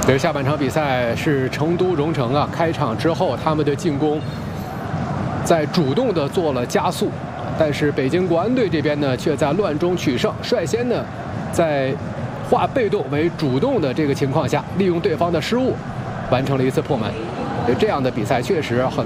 对，下半场比赛是成都蓉城啊，开场之后他们的进攻在主动的做了加速，但是北京国安队这边呢，却在乱中取胜，率先呢在化被动为主动的这个情况下，利用对方的失误，完成了一次破门。这样的比赛确实很